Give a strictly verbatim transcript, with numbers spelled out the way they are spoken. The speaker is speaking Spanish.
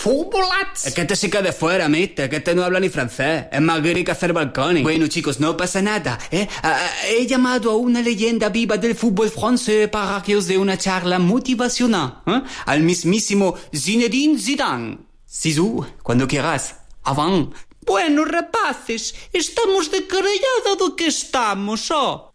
fútbolats. Es que este se queda de fuera, mister, que este no habla ni francés. Es más guiri que hacer balcones. Bueno, chicos, no pasa nada, ¿eh? He llamado a una leyenda viva del fútbol francés para que os dé una charla motivacional, ¿eh? Al mismísimo Zinedine Zidane. Zizou, cuando quieras. Avant. Bueno, rapaces, estamos de carallada do que estamos, ó.